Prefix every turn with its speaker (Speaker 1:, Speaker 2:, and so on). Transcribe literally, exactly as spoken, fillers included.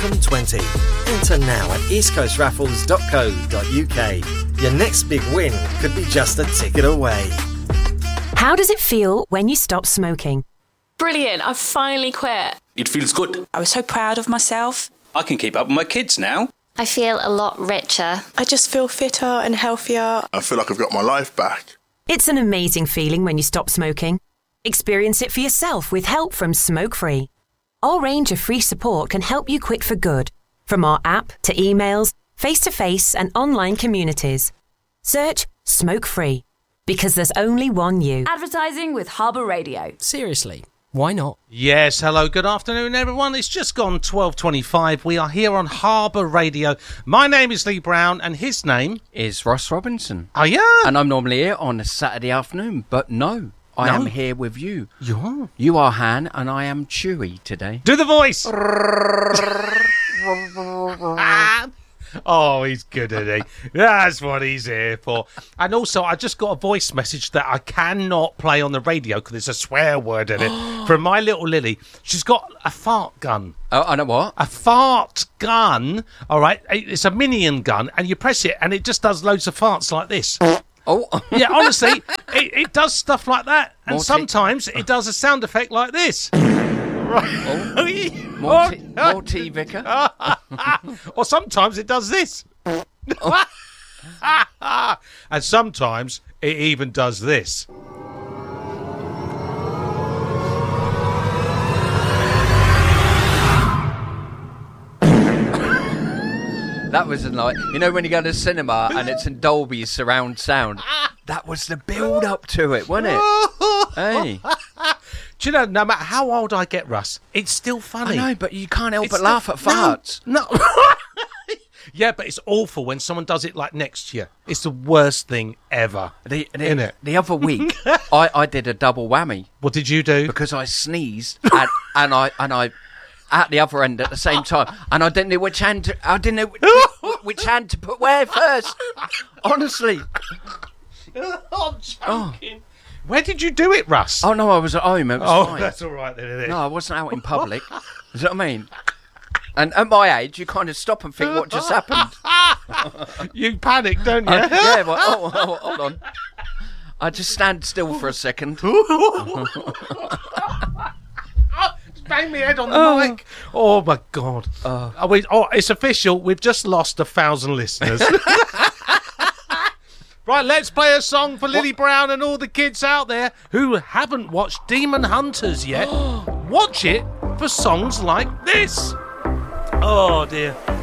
Speaker 1: Welcome twenty. Enter now at east coast raffles dot co dot uk. Your next big win could be just a ticket away.
Speaker 2: How does it feel when you stop smoking?
Speaker 3: Brilliant, I've finally quit.
Speaker 4: It feels good.
Speaker 5: I was so proud of myself.
Speaker 4: I can keep up with my kids now.
Speaker 6: I feel a lot richer.
Speaker 7: I just feel fitter and healthier.
Speaker 8: I feel like I've got my life back.
Speaker 2: It's an amazing feeling when you stop smoking. Experience it for yourself with help from Smoke Free. Our range of free support can help you quit for good, from our app to emails, face-to-face and online communities. Search Smoke Free, because there's only one you.
Speaker 9: Advertising with Harbour Radio.
Speaker 10: Seriously, why not?
Speaker 11: Yes, hello, good afternoon everyone. It's just gone twelve twenty-five. We are here on Harbour Radio. My name is Lee Brown and his name
Speaker 10: is Ross Robinson.
Speaker 11: Oh yeah?
Speaker 10: And I'm normally here on a Saturday afternoon, but no. I
Speaker 11: No?
Speaker 10: am here with you.
Speaker 11: You are?
Speaker 10: You are Han, and I am Chewy today.
Speaker 11: Do the voice! Oh, he's good, isn't he? That's what he's here for. And also, I just got a voice message that I cannot play on the radio because there's a swear word in it from my little Lily. She's got a fart gun.
Speaker 10: Oh, I know what?
Speaker 11: A fart gun, all right? It's a minion gun, and you press it, and it just does loads of farts like this.
Speaker 10: Oh,
Speaker 11: yeah, honestly, it, it does stuff like that. And
Speaker 10: More
Speaker 11: sometimes it does a sound effect like this. Right.
Speaker 10: Oh. More, t- more tea, Vicar.
Speaker 11: Or sometimes it does this.
Speaker 10: Oh.
Speaker 11: And sometimes it even does this.
Speaker 10: That was like, you know, when you go to the cinema and it's in Dolby surround sound. That was the build up to it, wasn't it? Hey.
Speaker 11: Do you know, no matter how old I get, Russ, it's still funny.
Speaker 10: I know, but you can't help
Speaker 11: It's
Speaker 10: but laugh
Speaker 11: still-
Speaker 10: at farts.
Speaker 11: No. no. Yeah, but it's awful when someone does it like next to you. It's the worst thing ever.
Speaker 10: The, the,
Speaker 11: Innit?
Speaker 10: the other week, I, I did a double whammy.
Speaker 11: What did you do?
Speaker 10: Because I sneezed and, and I and I at the other end at the same time, and I didn't know which hand to, I didn't know which, which hand to put where first. Honestly.
Speaker 11: I'm joking. Where did you do it, Russ?
Speaker 10: Oh no, I was at home. It was
Speaker 11: Oh,
Speaker 10: fine.
Speaker 11: that's all right then, isn't it?
Speaker 10: No, I wasn't out in public. You know what I mean? And at my age, you kind of stop and think what just happened.
Speaker 11: You panic, don't you?
Speaker 10: Uh, yeah, well, oh, oh, hold on. I just stand still for a second.
Speaker 11: Bang my head on the oh. mic. Oh my God.
Speaker 10: Uh,
Speaker 11: Are we, oh, it's official. We've just lost a thousand listeners. Right, let's play a song for Lily Brown and all the kids out there who haven't watched Demon Hunters yet. Watch it for songs like this. Oh dear.